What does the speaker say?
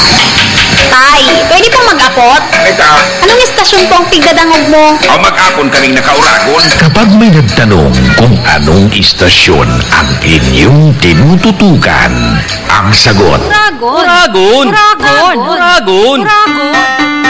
Tay, pwede pong mag-apot? Ita, Anong istasyon po ang tigdadangog mo? o mag-apon kaming nakauragon. Kapag may nagtanong kung anong istasyon ang inyong tinututukan, ang sagot, Uragon. Uragon! Uragon. Uragon! Uragon.